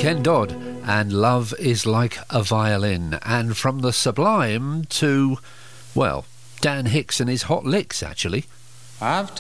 Ken Dodd and Love is Like a Violin. And from the Sublime to, well, Dan Hicks and his Hot Licks, actually. I've